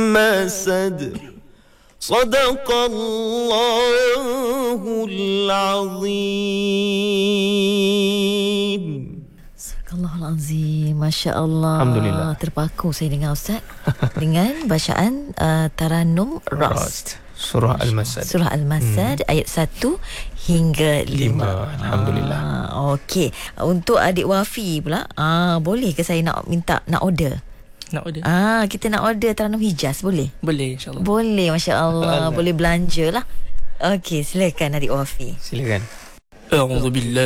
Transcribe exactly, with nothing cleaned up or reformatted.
مسد صدق الله العظيم. Astagfirullahalazim. Masya Allah. Alhamdulillah. Terpaku saya dengan Ustaz dengan bacaan uh, Taranum Ras. Surah Al-Masad. Surah Al-Masad hmm. ayat satu hingga lima. Alhamdulillah. Ah, okey. Untuk adik Wafi pula, ah, boleh ke saya nak minta nak order? Nak order? Ah, kita nak order Taranum Hijaz, boleh? Boleh, insyaAllah. Boleh, Masya Allah. Boleh belanja lah. Okey, silakan adik Wafi. Silakan. A'udzubillah